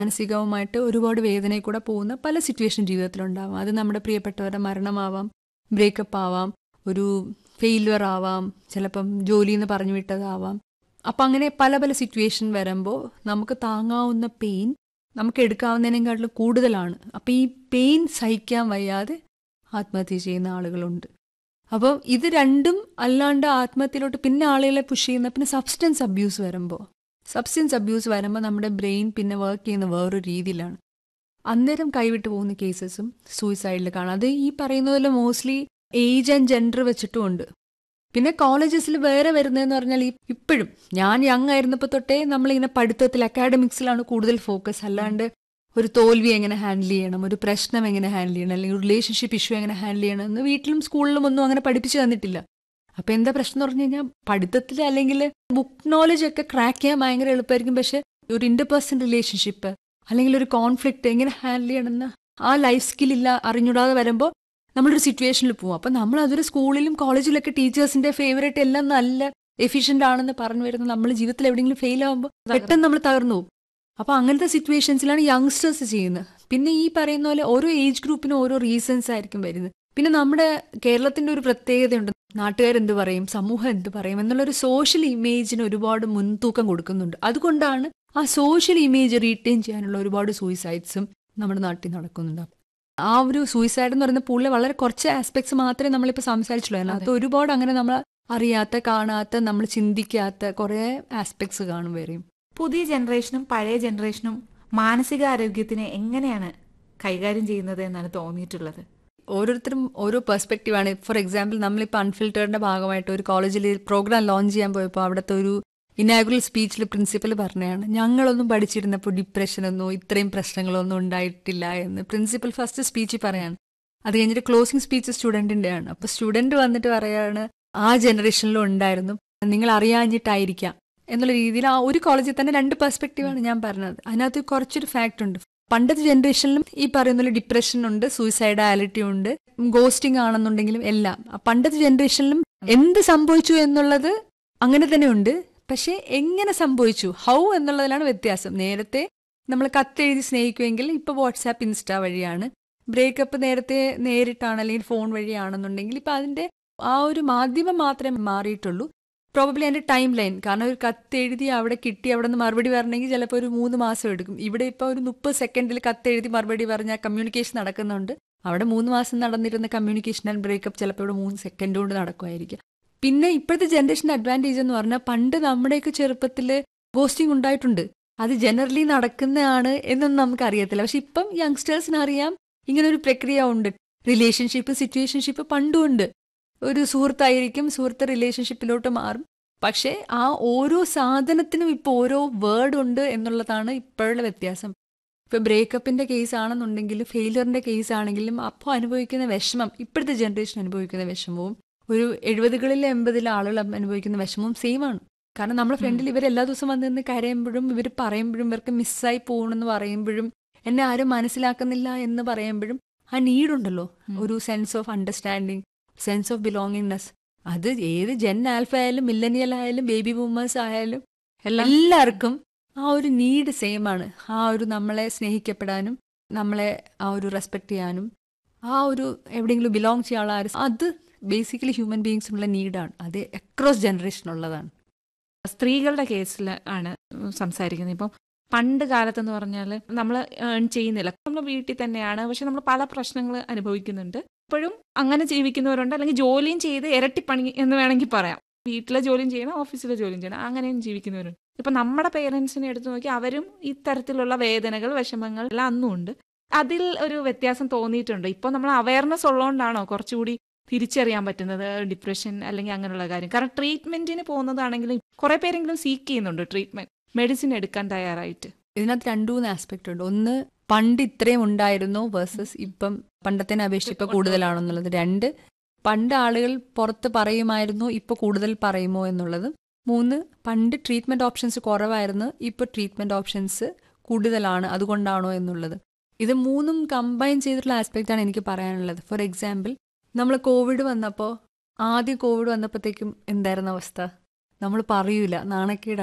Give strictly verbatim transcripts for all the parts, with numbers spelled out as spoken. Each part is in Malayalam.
മാനസികവുമായിട്ട് ഒരുപാട് വേദനയിൽ കൂടെ പോകുന്ന പല സിറ്റുവേഷൻ ജീവിതത്തിലുണ്ടാവാം. അത് നമ്മുടെ പ്രിയപ്പെട്ടവരുടെ മരണമാവാം, ബ്രേക്കപ്പ് ആവാം, ഒരു ഫെയിലുവർ ആവാം, ചിലപ്പം ജോലിയിൽ നിന്ന് പറഞ്ഞു വിട്ടതാവാം. അപ്പം അങ്ങനെ പല പല സിറ്റുവേഷൻ വരുമ്പോൾ നമുക്ക് താങ്ങാവുന്ന പെയിൻ നമുക്ക് എടുക്കാവുന്നതിനേക്കാട്ടിലും കൂടുതലാണ്. അപ്പം ഈ പെയിൻ സഹിക്കാൻ വയ്യാതെ ആത്മഹത്യ ചെയ്യുന്ന ആളുകളുണ്ട്. അപ്പം ഇത് രണ്ടും അല്ലാണ്ട് ആത്മഹത്യയിലോട്ട് പിന്നെ ആളുകളെ പുഷ് ചെയ്യുന്ന പിന്നെ സബ്സ്റ്റൻസ് അബ്യൂസ് വരുമ്പോൾ സബ്സ്റ്റൻസ് അബ്യൂസ് വരുമ്പോൾ നമ്മുടെ ബ്രെയിൻ പിന്നെ വർക്ക് ചെയ്യുന്ന വേറൊരു രീതിയിലാണ്. അന്നേരം കൈവിട്ട് പോകുന്ന കേസസും സൂയിസൈഡിൽ കാണാം. അത് ഈ പറയുന്ന പോലെ മോസ്റ്റ്ലി ഏജ് ആൻഡ് ജെൻഡർ വെച്ചിട്ടും ഉണ്ട്. പിന്നെ കോളേജസിൽ വേറെ വരുന്നതെന്ന് പറഞ്ഞാൽ ഈ ഇപ്പോഴും ഞാൻ യങ് ആയിരുന്നപ്പോൾ തൊട്ടേ നമ്മളിങ്ങനെ പഠിത്തത്തിൽ അക്കാഡമിക്സിലാണ് കൂടുതൽ ഫോക്കസ്. അല്ലാണ്ട് ഒരു തോൽവി എങ്ങനെ ഹാൻഡിൽ ചെയ്യണം, ഒരു പ്രശ്നം എങ്ങനെ ഹാൻഡിൽ ചെയ്യണം, അല്ലെങ്കിൽ ഒരു റിലേഷൻഷിപ്പ് ഇഷ്യൂ എങ്ങനെ ഹാൻഡിൽ ചെയ്യണം എന്ന് വീട്ടിലും സ്കൂളിലും ഒന്നും അങ്ങനെ പഠിപ്പിച്ചു തന്നിട്ടില്ല. അപ്പം എന്താ പ്രശ്നം എന്ന് പറഞ്ഞു കഴിഞ്ഞാൽ പഠിത്തത്തിൽ അല്ലെങ്കിൽ ബുക്ക് നോളജ് ഒക്കെ ക്രാക്ക് ചെയ്യാൻ ഭയങ്കര എളുപ്പമായിരിക്കും. പക്ഷെ ഒരു ഇന്റർപേഴ്സണൽ റിലേഷൻഷിപ്പ് അല്ലെങ്കിൽ ഒരു കോൺഫ്ലിക്റ്റ് എങ്ങനെ ഹാൻഡിൽ ചെയ്യണമെന്ന് ആ ലൈഫ് സ്കില്ലില്ല അറിഞ്ഞൂടാതെ വരുമ്പോൾ നമ്മളൊരു സിറ്റുവേഷനിൽ പോകും. അപ്പം നമ്മൾ അതൊരു സ്കൂളിലും കോളേജിലൊക്കെ ടീച്ചേഴ്സിന്റെ ഫേവറേറ്റ് എല്ലാം നല്ല എഫിഷ്യൻ്റ് ആണെന്ന് പറഞ്ഞു വരുന്നത് നമ്മൾ ജീവിതത്തിൽ എവിടെയെങ്കിലും ഫെയിൽ ആകുമ്പോൾ പെട്ടെന്ന് നമ്മൾ തകർന്നു പോകും. അപ്പോൾ അങ്ങനത്തെ സിറ്റുവേഷൻസിലാണ് യങ്സ്റ്റേഴ്സ് ചെയ്യുന്നത്. പിന്നെ ഈ പറയുന്ന പോലെ ഓരോ ഏജ് ഗ്രൂപ്പിനും ഓരോ റീസൺസ് ആയിരിക്കും വരുന്നത്. പിന്നെ നമ്മുടെ കേരളത്തിന്റെ ഒരു പ്രത്യേകതയുണ്ട്. നാട്ടുകാരെന്ത് പറയും, സമൂഹം എന്ത് പറയും എന്നുള്ളൊരു സോഷ്യൽ ഇമേജിന് ഒരുപാട് മുൻതൂക്കം കൊടുക്കുന്നുണ്ട്. അതുകൊണ്ടാണ് ആ സോഷ്യൽ ഇമേജ് റീറ്റെയിൻ ചെയ്യാനുള്ള ഒരുപാട് സൂയിസൈഡ്സും നമ്മുടെ നാട്ടിൽ നടക്കുന്നുണ്ട്. ആ ഒരു സൂയിസൈഡ് എന്ന് പറയുന്ന പൂളിലെ വളരെ കുറച്ച് ആസ്പെക്ട്സ് മാത്രമേ നമ്മളിപ്പോൾ സംസാരിച്ചുള്ളൂ. അതിനകത്ത് ഒരുപാട് അങ്ങനെ നമ്മൾ അറിയാത്ത, കാണാത്ത, നമ്മൾ ചിന്തിക്കാത്ത കുറേ ആസ്പെക്ട്സ് കാണും വരെയും. പുതിയ ജനറേഷനും പഴയ ജനറേഷനും മാനസികാരോഗ്യത്തിനെ എങ്ങനെയാണ് കൈകാര്യം ചെയ്യുന്നത് എന്നാണ് തോന്നിയിട്ടുള്ളത്? ഓരോരുത്തരും ഓരോ പെർസ്പെക്റ്റീവാണ്. ഫോർ എക്സാമ്പിൾ, നമ്മളിപ്പോൾ അൺഫിൽറ്റേർഡിന്റെ ഭാഗമായിട്ട് ഒരു കോളേജിൽ പ്രോഗ്രാം ലോഞ്ച് ചെയ്യാൻ പോയപ്പോൾ അവിടുത്തെ ഒരു ഇനാഗുറൽ സ്പീച്ചിൽ പ്രിൻസിപ്പൽ പറഞ്ഞതാണ്, ഞങ്ങളൊന്നും പഠിച്ചിരുന്നപ്പോൾ ഡിപ്രഷനൊന്നും ഇത്രയും പ്രശ്നങ്ങളൊന്നും ഉണ്ടായിട്ടില്ല എന്ന് പ്രിൻസിപ്പൽ ഫസ്റ്റ് സ്പീച്ചിൽ പറയാണ്. അത് കഴിഞ്ഞിട്ട് ക്ലോസിംഗ് സ്പീച്ച് സ്റ്റുഡൻറ്റിൻ്റെയാണ്. അപ്പോൾ സ്റ്റുഡൻറ്റ് വന്നിട്ട് പറയാണ്, ആ ജനറേഷനിലും ഉണ്ടായിരുന്നു, നിങ്ങൾ അറിയാഞ്ഞിട്ടായിരിക്കാം എന്നുള്ള രീതിയിൽ ആ ഒരു കോളേജിൽ തന്നെ രണ്ട് പെർസ്പെക്റ്റീവാണ് ഞാൻ പറഞ്ഞത്. അതിനകത്ത് കുറച്ചൊരു ഫാക്റ്റ് ഉണ്ട്. പണ്ടത്തെ ജനറേഷനിലും ഈ പറയുന്ന പോലെ ഡിപ്രഷൻ ഉണ്ട്, സൂയിസൈഡാലിറ്റി ഉണ്ട്, ഗോസ്റ്റിംഗ് ആണെന്നുണ്ടെങ്കിലും എല്ലാം. പണ്ടത്തെ ജനറേഷനിലും എന്ത് സംഭവിച്ചു എന്നുള്ളത് അങ്ങനെ തന്നെ ഉണ്ട്. പക്ഷെ എങ്ങനെ സംഭവിച്ചു, ഹൗ എന്നുള്ളതിലാണ് വ്യത്യാസം. നേരത്തെ നമ്മൾ കത്തെഴുതി സ്നേഹിക്കുമെങ്കിൽ ഇപ്പൊ വാട്സാപ്പ്, ഇൻസ്റ്റാ വഴിയാണ്. ബ്രേക്കപ്പ് നേരത്തെ നേരിട്ടാണ് അല്ലെങ്കിൽ ഫോൺ വഴിയാണെന്നുണ്ടെങ്കിൽ ഇപ്പൊ അതിന്റെ ആ ഒരു മാധ്യമം മാത്രമേ മാറിയിട്ടുള്ളൂ. പ്രോബബ്ലി അതിന്റെ ടൈം ലൈൻ, കാരണം ഒരു കത്തെഴുതി അവിടെ കിട്ടി അവിടെ നിന്ന് മറുപടി വരണമെങ്കിൽ ചിലപ്പോൾ ഒരു മൂന്ന് മാസം എടുക്കും. ഇവിടെ ഇപ്പോൾ ഒരു മുപ്പത് സെക്കൻഡിൽ കത്തെഴുതി മറുപടി പറഞ്ഞാൽ കമ്മ്യൂണിക്കേഷൻ നടക്കുന്നുണ്ട്. അവിടെ മൂന്ന് മാസം നടന്നിരുന്ന കമ്മ്യൂണിക്കേഷൻ ആൻഡ് ബ്രേക്കപ്പ് ചിലപ്പോൾ ഇവിടെ മൂന്ന് സെക്കൻഡ് കൊണ്ട് നടക്കുമായിരിക്കും. പിന്നെ ഇപ്പോഴത്തെ ജനറേഷൻ്റെ അഡ്വാൻറ്റേജ് എന്ന് പറഞ്ഞാൽ പണ്ട് നമ്മുടെയൊക്കെ ചെറുപ്പത്തിൽ ഗോസ്റ്റിംഗ് ഉണ്ടായിട്ടുണ്ട്. അത് ജനറലി നടക്കുന്നതാണ് എന്നൊന്നും നമുക്ക് അറിയത്തില്ല. പക്ഷെ ഇപ്പം യങ്സ്റ്റേഴ്സിന് അറിയാം ഇങ്ങനൊരു പ്രക്രിയ ഉണ്ട്. റിലേഷൻഷിപ്പ്, സിറ്റുവേഷൻഷിപ്പ് പണ്ടും ഉണ്ട്. ഒരു സുഹൃത്തായിരിക്കും, സുഹൃത്ത് റിലേഷൻഷിപ്പിലോട്ട് മാറും. പക്ഷേ ആ ഓരോ സാധനത്തിനും ഇപ്പോൾ ഓരോ വേർഡ് ഉണ്ട് എന്നുള്ളതാണ് ഇപ്പോഴുള്ള വ്യത്യാസം. ഇപ്പോൾ ബ്രേക്കപ്പിൻ്റെ കേസ് ആണെന്നുണ്ടെങ്കിലും ഫെയിലിയറിൻ്റെ കേസ് ആണെങ്കിലും അപ്പോൾ അനുഭവിക്കുന്ന വിഷമം ഇപ്പോഴത്തെ ജനറേഷൻ അനുഭവിക്കുന്ന വിഷമവും ഒരു എഴുപതുകളിലെ എൺപതിലെ ആളുകൾ അനുഭവിക്കുന്ന വിഷമവും സെയിം ആണ്. കാരണം നമ്മുടെ ഫ്രണ്ടിൽ ഇവർ എല്ലാ ദിവസവും വന്ന് നിന്ന് കരയുമ്പോഴും ഇവർ പറയുമ്പോഴും ഇവർക്ക് മിസ്സായി പോകണമെന്ന് പറയുമ്പോഴും എന്നെ ആരും മനസ്സിലാക്കുന്നില്ല എന്ന് പറയുമ്പോഴും ആ നീഡുണ്ടല്ലോ, ഒരു sense of understanding, sense of belongingness. അത് ഏത് ജെൻ ആൽഫ ആയാലും മില്ലനിയൽ ആയാലും ബേബി ബൂമേഴ്സ് ആയാലും എല്ലാവർക്കും ആ ഒരു നീഡ് സെയിം ആണ്. ആ ഒരു നമ്മളെ സ്നേഹിക്കപ്പെടാനും നമ്മളെ ആ ഒരു റെസ്പെക്ട് ചെയ്യാനും ആ ഒരു എവിടെയെങ്കിലും ബിലോങ് ചെയ്യാനുള്ള അത് ബേസിക്കലി ഹ്യൂമൻ ബീങ്സിനുള്ള നീഡാണ്. അത് അക്രോസ് ജനറേഷൻ ഉള്ളതാണ്. സ്ത്രീകളുടെ കേസിൽ ആണ് സംസാരിക്കുന്നത്. ഇപ്പം പണ്ട് കാലത്തെന്ന് പറഞ്ഞാൽ നമ്മൾ ഏൺ ചെയ്യുന്നില്ല, നമ്മൾ വീട്ടിൽ തന്നെയാണ്, പക്ഷെ നമ്മൾ പല പ്രശ്നങ്ങൾ അനുഭവിക്കുന്നുണ്ട്. ഇപ്പോഴും അങ്ങനെ ജീവിക്കുന്നവരുണ്ട്, അല്ലെങ്കിൽ ജോലിയും ചെയ്ത് ഇരട്ടിപ്പണി എന്ന് വേണമെങ്കിൽ പറയാം. വീട്ടിലെ ജോലിയും ചെയ്യണം, ഓഫീസിലെ ജോലിയും ചെയ്യണം, അങ്ങനെയും ജീവിക്കുന്നവരുണ്ട്. ഇപ്പം നമ്മുടെ പേരൻസിനെ എടുത്തു നോക്കി അവരും ഇത്തരത്തിലുള്ള വേദനകൾ, വിഷമങ്ങൾ എല്ലാം അന്നും ഉണ്ട്. അതിൽ ഒരു വ്യത്യാസം തോന്നിയിട്ടുണ്ട്. ഇപ്പോൾ നമ്മൾ അവയർനെസ് ഉള്ളതുകൊണ്ടാണോ കുറച്ചുകൂടി തിരിച്ചറിയാൻ പറ്റുന്നത് ഡിപ്രഷൻ അല്ലെങ്കിൽ അങ്ങനെയുള്ള കാര്യം? കാരണം ട്രീറ്റ്മെന്റിന് പോകുന്നതാണെങ്കിലും കുറെ പേരെങ്കിലും സീക്ക് ചെയ്യുന്നുണ്ട് ട്രീറ്റ്മെന്റ്, മെഡിസിൻ എടുക്കാൻ തയ്യാറായിട്ട്. ഇതിനകത്ത് രണ്ടു മൂന്ന് ആസ്പെക്ട് ഉണ്ട്. ഒന്ന്, പണ്ട് ഇത്രയും ഉണ്ടായിരുന്നു വേഴ്സസ് ഇപ്പം പണ്ടത്തേനെ അപേക്ഷിച്ച് ഇപ്പം കൂടുതലാണെന്നുള്ളത്. രണ്ട്, പണ്ട് ആളുകൾ പുറത്ത് പറയുമായിരുന്നു, ഇപ്പോൾ കൂടുതൽ പറയുമോ എന്നുള്ളത്. മൂന്ന്, പണ്ട് ട്രീറ്റ്മെന്റ് ഓപ്ഷൻസ് കുറവായിരുന്നു, ഇപ്പോൾ ട്രീറ്റ്മെന്റ് ഓപ്ഷൻസ് കൂടുതലാണ്, അതുകൊണ്ടാണോ എന്നുള്ളത്. ഇത് മൂന്നും കമ്പൈൻ ചെയ്തിട്ടുള്ള ആസ്പെക്റ്റാണ് എനിക്ക് പറയാനുള്ളത്. ഫോർ എക്സാമ്പിൾ, നമ്മൾ കോവിഡ് വന്നപ്പോൾ ആദ്യം കോവിഡ് വന്നപ്പോഴത്തേക്കും എന്തായിരുന്ന അവസ്ഥ? നമ്മൾ പറയൂല, നാണക്കേടാണ്.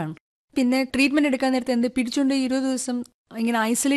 പിന്നെ ട്രീറ്റ്മെന്റ് എടുക്കാൻ നേരത്തെ എന്ത് പിടിച്ചുകൊണ്ട് ഇരുപത് ദിവസം ഇങ്ങനെ ഐസൊലേറ്റ്